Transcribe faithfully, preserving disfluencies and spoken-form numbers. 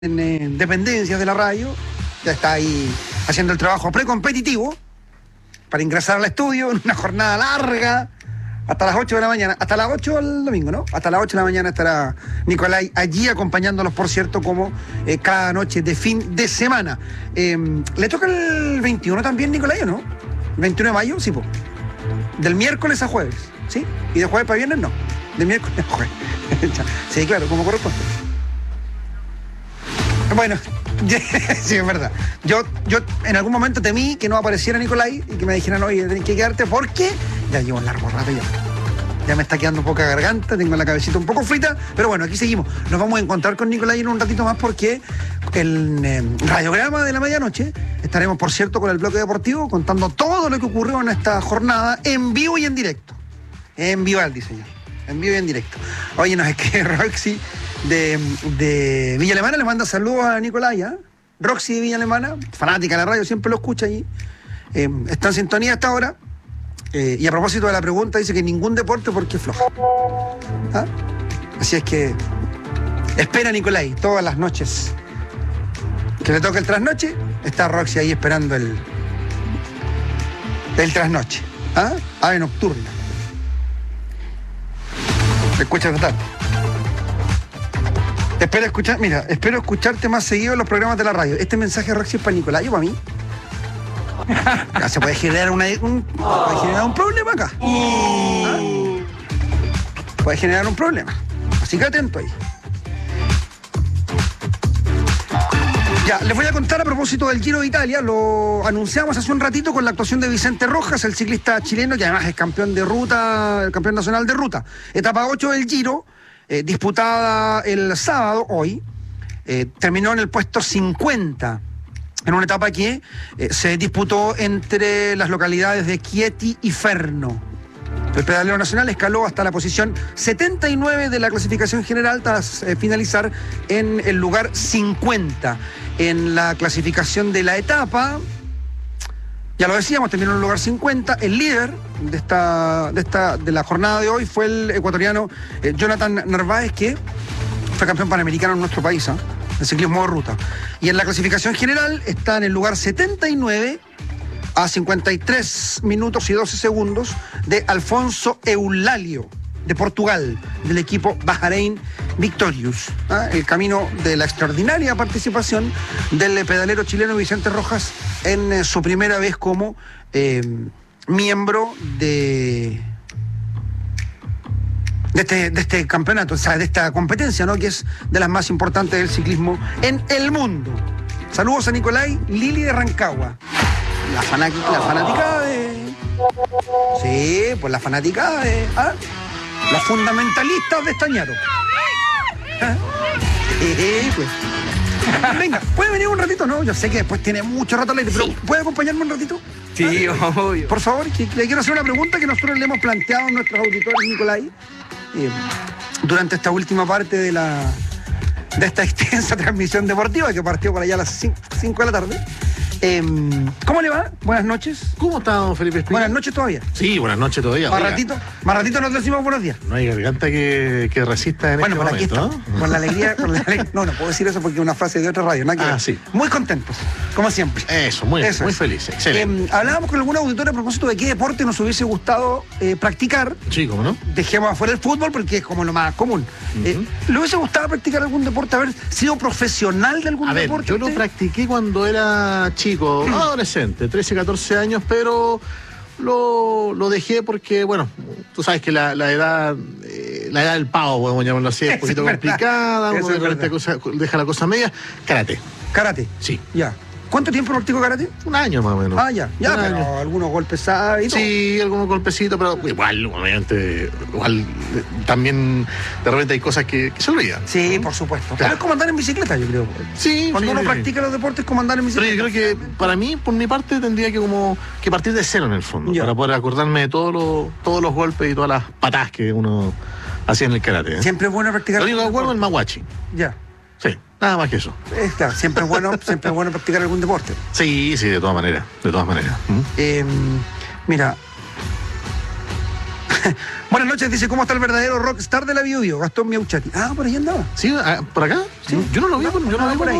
en eh, dependencias de la radio, ya está ahí haciendo el trabajo precompetitivo para ingresar al estudio en una jornada larga hasta las ocho de la mañana, hasta las ocho el domingo, ¿no? Hasta las ocho de la mañana estará Nicolai allí acompañándolos, por cierto, como eh, cada noche de fin de semana. Eh, ¿Le toca el veintiuno también, Nicolai, o no? ¿veintiuno de mayo? Sí, po. Del miércoles a jueves, ¿sí? Y de jueves para viernes no. De miércoles a jueves. Sí, claro, como corresponde. Bueno, sí, es verdad. Yo, yo en algún momento temí que no apareciera Nicolai y que me dijeran, oye, tenés que quedarte porque ya llevo un largo rato ya. Ya me está quedando poca garganta, tengo la cabecita un poco frita, pero bueno, aquí seguimos. Nos vamos a encontrar con Nicolai en un ratito más porque el eh, radiograma de la medianoche estaremos, por cierto, con el bloque deportivo contando todo lo que ocurrió en esta jornada en vivo y en directo. En Vivaldi, señor. En vivo y en directo. Oye, nos escribe Roxy de, de Villa Alemana, le manda saludos a Nicolai, ¿eh? Roxy de Villa Alemana, fanática de la radio, siempre lo escucha allí. Eh, está en sintonía hasta ahora. Eh, y a propósito de la pregunta, dice que ningún deporte porque es flojo. ¿Ah? Así es que espera a Nicolai todas las noches que le toque el trasnoche. Está Roxy ahí esperando el, el trasnoche. ¿Ah? Ave nocturna. Escucha esta tarde. Espero escuchar, mira, espero escucharte más seguido en los programas de la radio. Este mensaje, Roxy, es para Nicolai o para mí. Ya se puede generar, una, un, puede generar un problema acá. ¿Ah? Puede generar un problema. Así que atento ahí. Ya, les voy a contar a propósito del Giro de Italia. Lo anunciamos hace un ratito con la actuación de Vicente Rojas, el ciclista chileno, que además es campeón de ruta, el campeón nacional de ruta. Etapa ocho del Giro, eh, disputada el sábado, hoy, eh, terminó en el puesto cincuenta. En una etapa que eh, se disputó entre las localidades de Chieti y Ferno. El pedalero nacional escaló hasta la posición setenta y nueve de la clasificación general tras eh, finalizar en el lugar cincuenta. En la clasificación de la etapa, ya lo decíamos, terminó en el lugar cincuenta. El líder de esta, de esta, de la jornada de hoy fue el ecuatoriano eh, Jonathan Narváez, que fue campeón panamericano en nuestro país, ¿eh? El ciclismo de ruta. Y en la clasificación general está en el lugar setenta y nueve a cincuenta y tres minutos y doce segundos de Alfonso Eulalio, de Portugal, del equipo Bahrein Victorious. ¿Ah? El camino de la extraordinaria participación del pedalero chileno Vicente Rojas en eh, su primera vez como eh, miembro de... De este, de este campeonato, o sea, de esta competencia, ¿no? Que es de las más importantes del ciclismo en el mundo. Saludos a Nicolai, Lili de Rancagua. La, fanática, la fanática de... Sí, pues la fanática de... ¿Ah? Las fundamentalistas de Estañaro. ¿Ah? Sí, pues. Venga, ¿puede venir un ratito? No, yo sé que después tiene mucho rato al aire, pero ¿puede acompañarme un ratito? Sí, ¿Ah? obvio. Por favor, que, le quiero hacer una pregunta que nosotros le hemos planteado a nuestros auditores, Nicolai, eh, durante esta última parte de la de esta extensa transmisión deportiva que partió por allá a las cinco de la tarde. Eh, ¿Cómo le va? Buenas noches. ¿Cómo está, don Felipe Espina? Buenas noches todavía. Sí, buenas noches todavía. Más oiga. ratito, más ratito nos decimos buenos días. No hay garganta que, que resista en Bueno, este por aquí momento, está, ¿no? con la alegría, con la alegría. No, no puedo decir eso porque es una frase de otra radio, nada que Ah, ver. sí. Muy contentos, como siempre. Eso, muy, Eso muy es. feliz, excelente. Eh, hablábamos con algún auditor a propósito de qué deporte nos hubiese gustado eh, practicar. Sí, ¿cómo no? Dejemos afuera el fútbol porque es como lo más común. Uh-huh. eh, ¿Le hubiese gustado practicar algún deporte, haber sido profesional de algún A ver, deporte? yo lo usted? practiqué cuando era chico, adolescente, trece, catorce años, pero lo, lo dejé porque, bueno, tú sabes que la, la edad eh, la edad del pavo, podemos llamarlo así, es un poquito verdad. complicada, Eso uno es de repente cosa, deja la cosa media. Karate, Karate. sí. Ya. ¿Cuánto tiempo practicó karate? Un año más o menos. Ah, ya. Ya, Un pero año. algunos golpes sabe y todo. Sí, algunos golpecitos, pero igual, obviamente, igual eh, también de repente hay cosas que, que se olvidan. Sí, por supuesto. Claro. Pero es como andar en bicicleta, yo creo. Sí, Cuando sí, uno sí, practica los deportes es como andar en Pero bicicleta. yo creo que para mí, por mi parte, tendría que como que partir de cero en el fondo, Ya. para poder acordarme de todos los, todos los golpes y todas las patadas que uno hacía en el karate. ¿eh? Siempre es bueno practicar. Lo único que acuerdo es el maguachi. Ya. Sí, nada más que eso. Es claro, siempre es bueno, siempre es bueno practicar algún deporte. Sí, sí, de todas maneras, de todas maneras. ¿Mm? Eh, mira. Buenas noches, dice, ¿cómo está el verdadero rockstar de la Biobío? Gastón Miauchati. Ah, por ahí andaba. ¿Sí? ¿Por acá? Sí. Yo no lo vi, por, yo no lo vi por